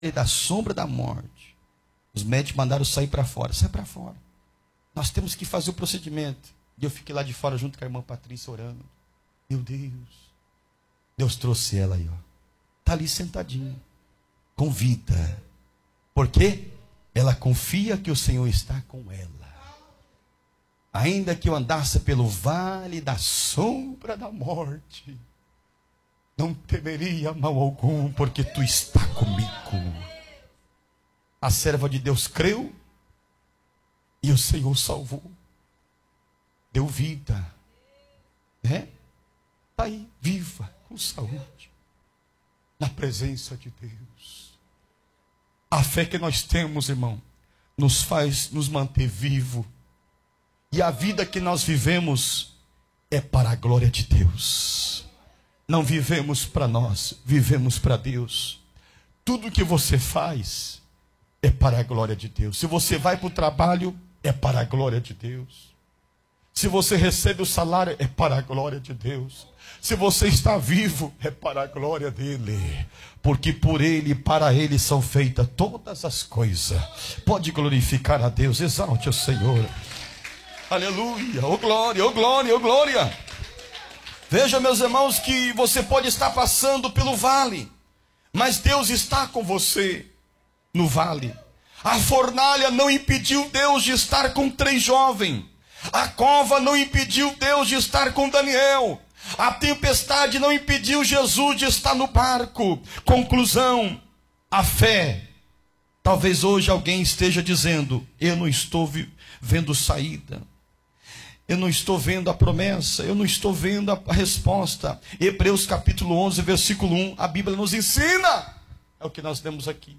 da sombra da morte. Os médicos mandaram sair para fora. Sai para fora. Nós temos que fazer o procedimento. E eu fiquei lá de fora junto com a irmã Patrícia orando. Meu Deus. Deus trouxe ela aí, ó. Está ali sentadinha. Com vida. Por quê? Ela confia que o Senhor está com ela. Ainda que eu andasse pelo vale da sombra da morte, não temeria mal algum, porque tu está comigo. A serva de Deus creu e o Senhor salvou. Deu vida. Né? Está aí, viva, com saúde, na presença de Deus. A fé que nós temos, irmão, nos faz nos manter vivos. E a vida que nós vivemos é para a glória de Deus. Não vivemos para nós, vivemos para Deus. Tudo que você faz é para a glória de Deus. Se você vai para o trabalho, é para a glória de Deus. Se você recebe o salário, é para a glória de Deus. Se você está vivo, é para a glória dele. Porque por ele e para ele são feitas todas as coisas. Pode glorificar a Deus, exalte o Senhor. Aleluia, oh glória, oh glória, oh glória. Veja, meus irmãos, que você pode estar passando pelo vale, mas Deus está com você no vale. A fornalha não impediu Deus de estar com 3 jovens. A cova não impediu Deus de estar com Daniel. A tempestade não impediu Jesus de estar no barco. Conclusão, a fé. Talvez hoje alguém esteja dizendo, eu não estou vendo saída. Eu não estou vendo a promessa, eu não estou vendo a resposta. Hebreus capítulo 11, versículo 1, a Bíblia nos ensina. É o que nós temos aqui.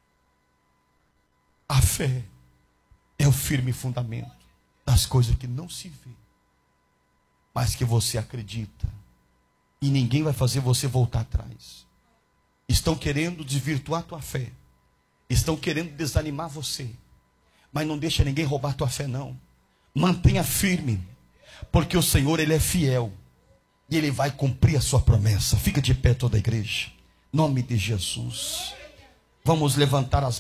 A fé é o firme fundamento das coisas que não se vê, mas que você acredita. E ninguém vai fazer você voltar atrás. Estão querendo desvirtuar a tua fé. Estão querendo desanimar você. Mas não deixa ninguém roubar a tua fé, não. Mantenha firme, porque o Senhor, Ele é fiel, e Ele vai cumprir a sua promessa. Fica de pé toda a igreja, em nome de Jesus. Vamos levantar as